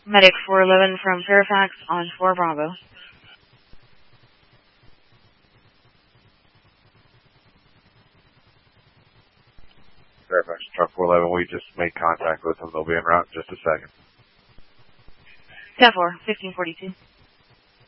Medic 411 from Fairfax on 4 Bravo. Fairfax, truck 411, we just made contact with them. They'll be en route in just a second. 10-4, 1542.